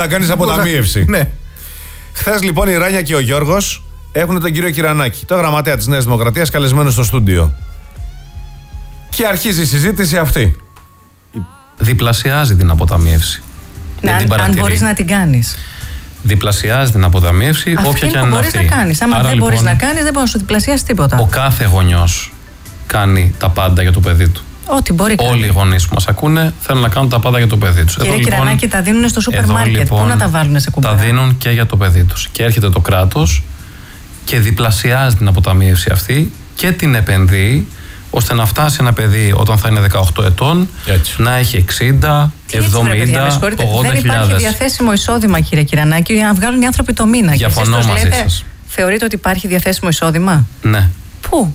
Θα κάνεις αποταμίευση. Ναι. Χθες λοιπόν η Ράνια και ο Γιώργος έχουν τον κύριο Κυρανάκη, το γραμματέα της Νέας Δημοκρατίας, καλεσμένο στο στούντιο. Και αρχίζει η συζήτηση αυτή. Διπλασιάζει την αποταμίευση. Ναι, αν μπορείς να την κάνεις. Διπλασιάζει την αποταμίευση, όποια και αν είναι αυτή. Μπορείς να κάνεις. Άμα δεν μπορείς να κάνεις, δεν μπορεί να σου διπλασιάσει τίποτα. Ο κάθε γονιός κάνει τα πάντα για το παιδί του. Ό,τι μπορεί. Όλοι οι γονείς που μας ακούνε θέλουν να κάνουν τα πάντα για το παιδί τους. Κύριε Κυρανάκη, τα δίνουν στο σούπερ μάρκετ. Πού να τα βάλουν σε κουμπάρα? Τα δίνουν και για το παιδί τους. Και έρχεται το κράτος και διπλασιάζει την αποταμίευση αυτή και την επενδύει, ώστε να φτάσει ένα παιδί όταν θα είναι 18 ετών να έχει 60, 70, 80.000. Δεν υπάρχει διαθέσιμο εισόδημα, κύριε Κυρανάκη, για να βγάλουν οι άνθρωποι το μήνα. Διαφωνώ μαζί σας. Θεωρείτε ότι υπάρχει διαθέσιμο εισόδημα? Ναι. Πού?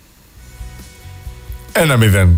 1-0.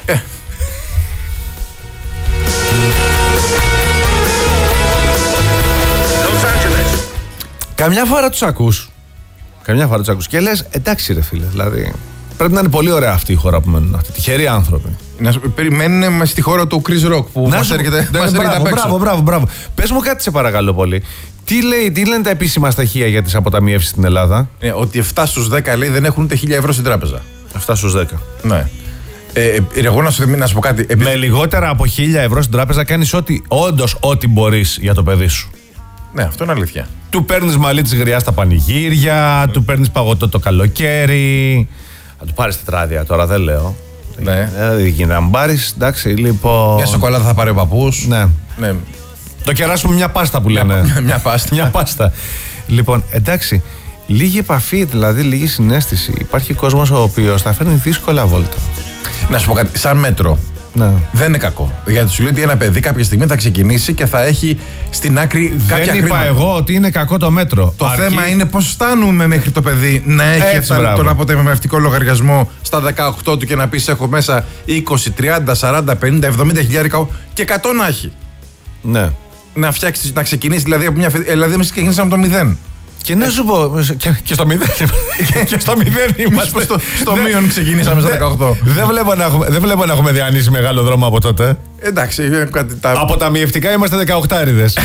Καμιά φορά τους ακούς. Και λες, εντάξει ρε φίλε, δηλαδή πρέπει να είναι πολύ ωραία αυτή η χώρα που μένουν αυτοί. Τυχεροί άνθρωποι. Περιμένουν στη χώρα του Chris Rock που μας έρχεται απ' έξω. Μπράβο. Πες μου κάτι σε παρακαλώ πολύ. Τι λένε τα επίσημα στοιχεία για τις αποταμιεύσεις στην Ελλάδα? Ότι 7 στους 10 λέει δεν έχουν ούτε 1.000 ευρώ στην τράπεζα. 7 στους 10. Ναι. Εγώ να σου πω κάτι. Με λιγότερα από 1.000 ευρώ στην τράπεζα κάνεις όντως ό,τι μπορείς για το παιδί σου. Ναι, αυτό είναι αλήθεια. Του παίρνεις μαλλί της γριάς στα πανηγύρια, του παίρνεις παγωτό το καλοκαίρι. Θα του πάρεις τετράδια τώρα, δεν λέω. Ναι. Δεν γίνεται να μου πάρεις, εντάξει, λοιπόν. Μια σοκολάτα θα πάρει ο παππούς. Ναι. Το κεράσουμε μια πάστα που λένε. Μια πάστα. Λοιπόν, εντάξει, λίγη επαφή, δηλαδή λίγη συναίσθηση. Υπάρχει κόσμος ο οποίος θα φέρνει δύσκολα βόλτα. Να σου πω κάτι, σαν μέτρο. Ναι. Δεν είναι κακό. Γιατί σου λέει ότι ένα παιδί κάποια στιγμή θα ξεκινήσει και θα έχει στην άκρη κάποια χρήματα. Δεν είπα εγώ ότι είναι κακό το μέτρο. Το θέμα είναι πώς φτάνουμε μέχρι το παιδί να έχει τον αποταμιευτικό λογαριασμό στα 18 του και να πεις έχω μέσα 20, 30, 40, 50, 70 χιλιάρικα και 100 να έχει. Ναι. Να φτιάξεις, να ξεκινήσει δηλαδή από μια. Δηλαδή εμείς ξεκινήσαμε από το 0. Και να σου πω, και στο 0 και στο 0 είμαστε. Στο μείον ξεκινήσαμε στα 18. Δεν βλέπω να έχουμε διανύσει μεγάλο δρόμο από τότε. Εντάξει, αποταμιευτικά είμαστε 18άριδες.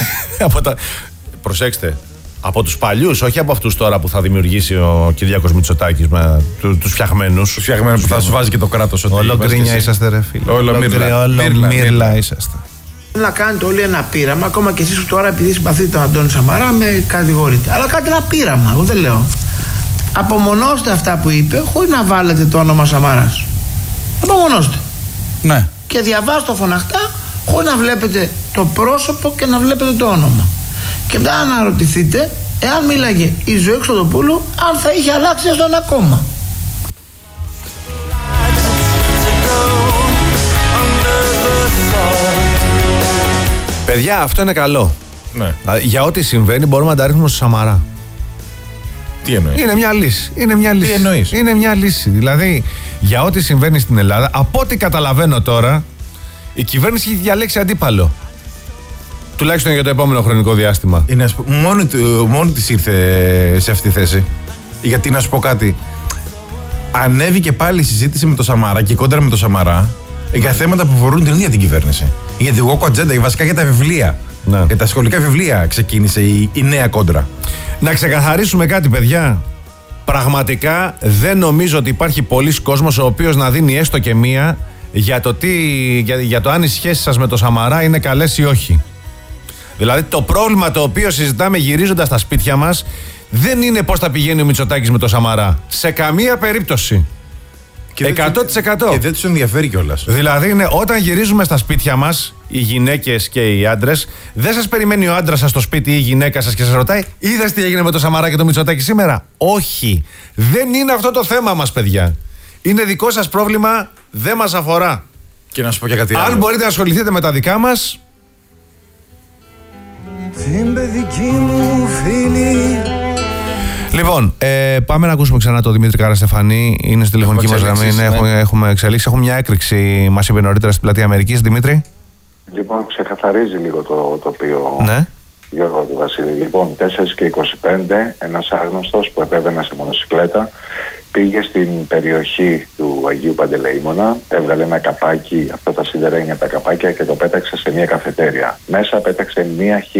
Προσέξτε, από τους παλιούς, όχι από αυτούς τώρα που θα δημιουργήσει ο Κυριάκος Μητσοτάκης με τους φτιαχμένους. Τους φτιαχμένους που θα σου βάζει και το κράτος. Όλο γκρίνια είσαστε ρε φίλε. Όλο μύρλα είσαστε. Να κάνετε όλοι ένα πείραμα, ακόμα και εσείς που τώρα επειδή συμπαθείτε τον Αντώνη Σαμαρά με κατηγορείτε. Αλλά κάντε ένα πείραμα, εγώ δεν λέω. Απομονώστε αυτά που είπε, χωρίς να βάλετε το όνομα Σαμαράς. Απομονώστε. Ναι. Και διαβάστε φωναχτά, χωρίς να βλέπετε το πρόσωπο και να βλέπετε το όνομα. Και μετά να αναρωτηθείτε, εάν μίλαγε η Ζωή Χρυστοδοπούλου, αν θα είχε αλλάξει στον ακόμα. Παιδιά, αυτό είναι καλό. Ναι. Για ό,τι συμβαίνει μπορούμε να τα ρίχνουμε στο Σαμαρά. Τι εννοείς? Είναι μια λύση. Τι εννοείς? Είναι μια λύση. Δηλαδή, για ό,τι συμβαίνει στην Ελλάδα, από ό,τι καταλαβαίνω τώρα, η κυβέρνηση έχει διαλέξει αντίπαλο. Τουλάχιστον για το επόμενο χρονικό διάστημα. Μόνη της ήρθε σε αυτή τη θέση. Γιατί να σου πω κάτι. Ανέβηκε πάλι η συζήτηση με το Σαμαρά και κόντρα με το Σαμαρά για θέματα που αφορούν την ίδια την κυβέρνηση. Για την WOCO ατζέντα, βασικά για τα βιβλία. Ναι. Για τα σχολικά βιβλία ξεκίνησε η νέα κόντρα. Να ξεκαθαρίσουμε κάτι, παιδιά. Πραγματικά δεν νομίζω ότι υπάρχει πολλής κόσμος ο οποίος να δίνει έστω και μία για το αν οι σχέσεις σας με το Σαμαρά είναι καλές ή όχι. Δηλαδή το πρόβλημα το οποίο συζητάμε γυρίζοντας στα σπίτια μας δεν είναι πώς θα πηγαίνει ο Μητσοτάκης με το Σαμαρά. Σε καμία περίπτωση. 100%. Και δεν τους ενδιαφέρει κιόλας. Δηλαδή είναι όταν γυρίζουμε στα σπίτια μας, οι γυναίκες και οι άντρες, δεν σας περιμένει ο άντρας σας στο σπίτι ή η γυναίκα σας και σας ρωτάει είδες τι έγινε με το Σαμαρά και το Μητσοτάκη σήμερα? Όχι. Δεν είναι αυτό το θέμα μας, παιδιά. Είναι δικό σας πρόβλημα, δεν μας αφορά. Και να σου πω και κάτι άλλο. Αν μπορείτε να ασχοληθείτε με τα δικά μας. Την παιδική μου φίλη. Λοιπόν, πάμε να ακούσουμε ξανά τον Δημήτρη Καραστεφανή. Είναι στη τηλεφωνική μας γραμμή. Έχουμε εξελίξει. Έχουμε μια έκρηξη, μας είπε νωρίτερα, στην Πλατεία Αμερικής. Δημήτρη. Λοιπόν, ξεκαθαρίζει λίγο το τοπίο. Ναι. Γιώργο του Βασίλη. Λοιπόν, 4:25 ένας άγνωστος που επέβαινε σε μονοσικλέτα πήγε στην περιοχή του Αγίου Παντελεήμονα, έβγαλε ένα καπάκι, αυτά τα σιδερένια τα καπάκια, και το πέταξε σε μια καφετέρια. Μέσα πέταξε μια